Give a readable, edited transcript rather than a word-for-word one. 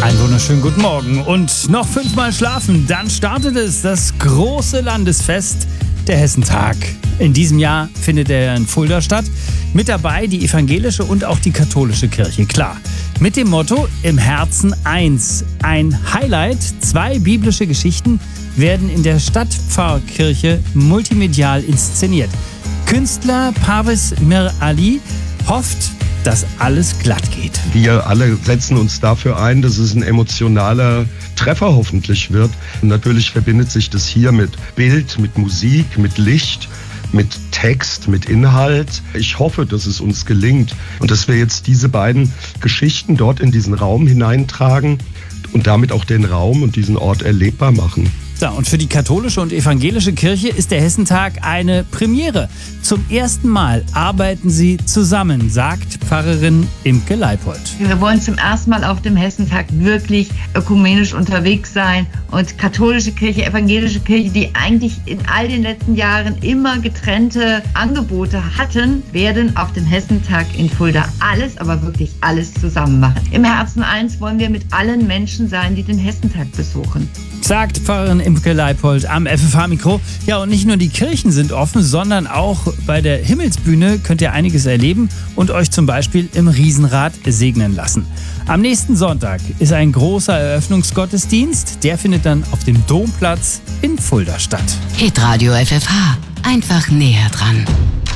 Einen wunderschönen guten Morgen und noch 5-mal schlafen, dann startet es, das große Landesfest, der Hessentag. In diesem Jahr findet er in Fulda statt. Mit dabei die evangelische und auch die katholische Kirche, klar. Mit dem Motto Im Herzen eins. Ein Highlight, 2 biblische Geschichten werden in der Stadtpfarrkirche multimedial inszeniert. Künstler Parvis Mir Ali hofft, dass alles glatt geht. Wir alle setzen uns dafür ein, dass es ein emotionaler Treffer hoffentlich wird. Und natürlich verbindet sich das hier mit Bild, mit Musik, mit Licht, mit Text, mit Inhalt. Ich hoffe, dass es uns gelingt und dass wir jetzt diese beiden Geschichten dort in diesen Raum hineintragen und damit auch den Raum und diesen Ort erlebbar machen. Ja, und für die katholische und evangelische Kirche ist der Hessentag eine Premiere. Zum ersten Mal arbeiten sie zusammen, sagt Pfarrerin Imke Leipold. Wir wollen zum ersten Mal auf dem Hessentag wirklich ökumenisch unterwegs sein. Und katholische Kirche, evangelische Kirche, die eigentlich in all den letzten Jahren immer getrennte Angebote hatten, werden auf dem Hessentag in Fulda alles, aber wirklich alles zusammen machen. Im Herzen eins wollen wir mit allen Menschen sein, die den Hessentag besuchen. Sagt Pfarrerin Imke Leipold am FFH-Mikro. Ja, und nicht nur die Kirchen sind offen, sondern auch bei der Himmelsbühne könnt ihr einiges erleben und euch zum Beispiel im Riesenrad segnen lassen. Am nächsten Sonntag ist ein großer Eröffnungsgottesdienst. Der findet dann auf dem Domplatz in Fulda statt. Hitradio FFH. Einfach näher dran.